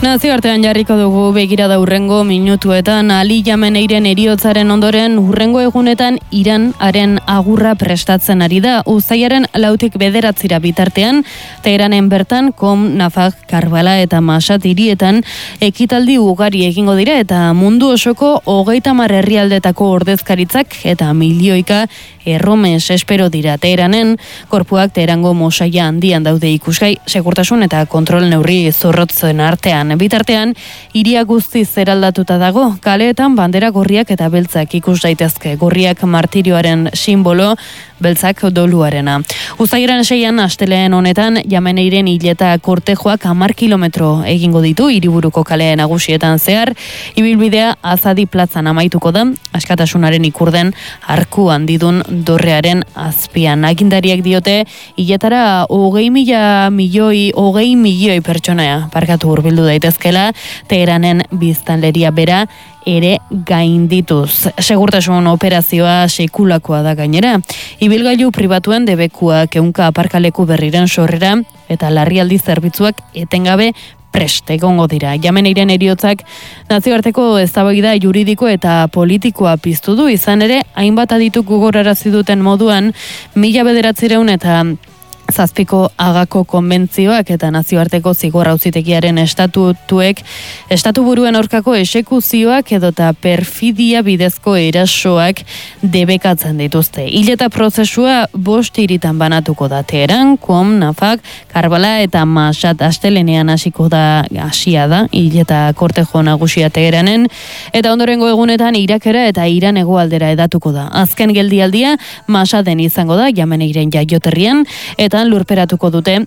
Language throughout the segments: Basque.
Nazioartean jarriko dugu begirada hurrengo minutuetan. Ali Jameneiren heriotzaren ondoren hurrengo egunetan Iranaren agurra prestatzen ari da. Uztailaren 4-9 bitartean, Teheranen bertan, Qom, Nafaj, Karbala eta Mashhad hirietan ekitaldi ugari egingo dira eta mundu osoko 30 herrialdetako ordezkaritzak eta milioika erromes espero dira Teheranen. Korpuak Teherango mosaia handian daude ikusgai, segurtasun eta kontrol neurri zorrotzen artean. Bitartean, hiria guztiz eraldatuta dago, kaleetan bandera gorriak eta beltzak ikus daitezke. Gorriak martirioaren simbolo, beltzak doluarena. Uztailaren 6an astelehen honetan Jameneiren hileta kortejoak 10 kilometro egingo ditu hiriburuko kale nagusietan zehar. Ibilbidea Azadi plazan amaituko da, askatasunaren ikurden arku handidun dorrearen azpian. Agindariak diote hiletara 20 milioi pertsona parkatu hurbildu daitezkela, Teheranen biztanleria bera ere gaindituz. Segurtasun operazioa sekulakoa da gainera. Ibilgailu pribatuen debekuak, ehunka aparkaleku berriren sorrera eta larrialdi zerbitzuak etengabe prest egongo dira. Jameneiren heriotzak nazioarteko eztabaida juridiko eta politikoa piztu du, izan ere hainbat adituk gogorarazi duten moduan 1900 eta 7ko Hagako konbentzioak eta nazioarteko zigor auzitegiaren estatu buruen aurkako esekuzioak edota perfidia bidezko erasoak debekatzen dituzte. Hileta prozesua 5 hiritan banatuko da. Teheran, Qom, Nafaj, Karbala eta Mashhad astelehenean hasia da hileta kortejo nagusia Teheranen, eta ondorengo egunetan Irakera eta Iran hegoaldera hedatuko da. Azken geldialdia Mashhaden izango da, Jameneiren jaioterrian, eta lurperatuko dute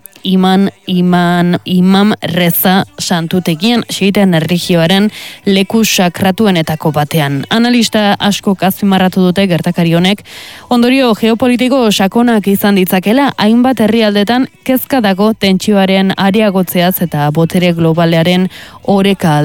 Imam Reza santutegian, xiiten erlijioaren leku sakratuenetako batean. Analista asko azpimarratu dute gertakari honek ondorio geopolitiko sakonak izan ditzakela, hainbat herrialdetan kezka dago tentsioaren areagotzeaz eta botere globalearen oreka